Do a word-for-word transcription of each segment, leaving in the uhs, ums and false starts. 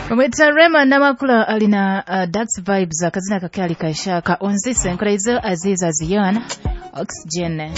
Mweta Rema Namakula alina uh, Dax Vibes akazina kakali kaishaka onzise nkolezo Aziza Zion Oxygen.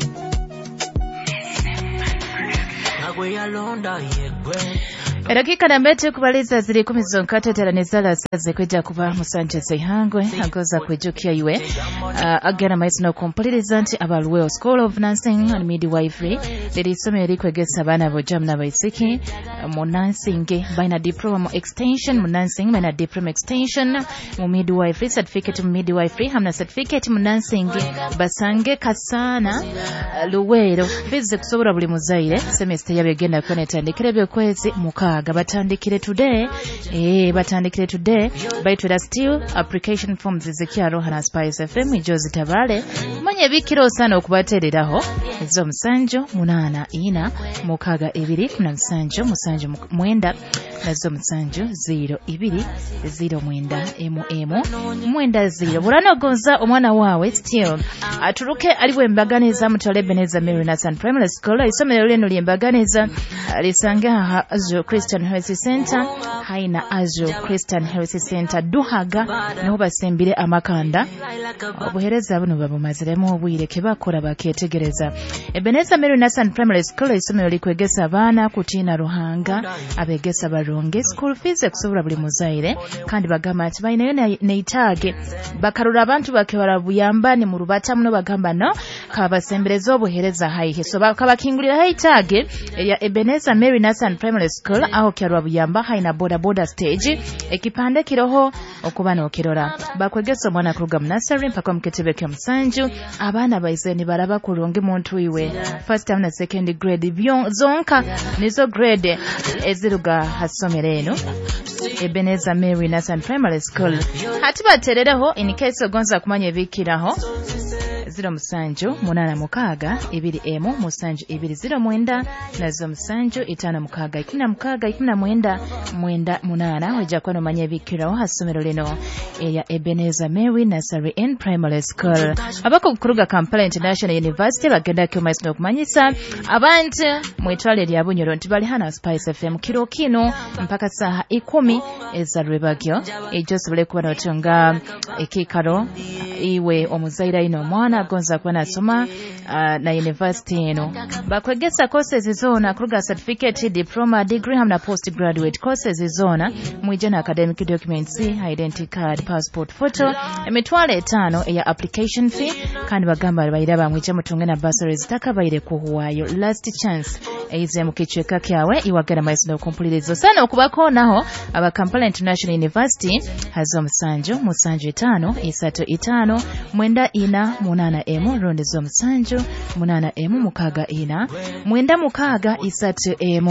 Erakika na mbete kubaliza zili kumi zonkate teranizala saze kweja kuba musanje zihangwe agoza kwejukia iwe uh, agana maisi no kompuliriza nti abaluweo School of Nursing and Midwifery liri some eri kwegesa abana bojamu na baisiki uh, mu nursing baina diploma mu extension mu nursing baina diploma extension mu midwifery certificate mu midwifery hamna certificate mu nursing basange kasana uh, luwero fizi kusobora buli muzaire semester yabegenda kone tandikire byokwezi muka batandikire today eh batandikire today baitwa still application forms zikiaro hana Spice F M ijozi tabale manye bikiro sana okubatereraho ezo musanjo munana ina mukaga ebiri kuna musanjo musanjo mwenda nazo musanjo zero ibiri zero mwenda emu emu mwenda zero burano gonza omwana wawe still aturuke aliwe mbaganiza mutale Beneza Mary Nathan Primary School isomero leno lyembaganiza lisanga ha Azure Christian Health Center haina Azure Christian Health Center duhaga no basembire amakanda obuhereza buno babumaziremu obwire kebakora baketegereza Beneza Mary Nathan Primary School isomero likwegesa abana kutina ruhanga abegesa baronge school fees ekusobora buli muzaire kandi bagamba ati bayinayo neitage bakarura abantu bakewara buyambani mu rubata muno bagamba no kabasembereza obuhereza haihe so bakabakingulira haitage ya Ebeneza Mary Nathan Primary School aho kyarwa buyamba haina boda boda stage ekipande kiroho okubana okirora bakwegesa mwana kuruga nursery mpaka muketebe kya musanju abana baizeni baraba kulungi muntu iwe first time na second grade byon zonka nizo grade eziruga hasomere eno Ebeneza Mary Nathan Primary School hatibaterereho in case ogonza kumanya bikiraho zero musanju munana mukaga ibiri emu musanju ibiri zero mwenda nazo musanju itana mukaga ikina mukaga ikina mwenda mwenda munana wajja kwano manye bikiraho hasomero leno ya Ebeneza Mary Nursery and Primary School abako kuruga Kampala International University bagenda kyo maisino kumanyisa abantu mwetwale lya bunyoro ntibali hana Spice F M kiro kino mpaka saha ikumi ezarwe bagyo ejosi bule kuba notonga ekikaro iwe omuzaira ino mwana gonza kwa nasoma uh, na university eno bakwegesa courses zona kuruga certificate diploma degree hamna postgraduate courses zona mwijana academic documents identity card passport photo emitwale tano ya application fee kandi bagamba bayiraba mwiche mutunge na bursaries takabaire kuhuwayo last chance eize mukichweka kyawe iwagera maisino kompulirizo sana okubako naho aba Kampala International University hazo musanjo musanjo itano isato itano mwenda ina munana emu rondezo musanjo munana emu mukaga ina mwenda mukaga isato emu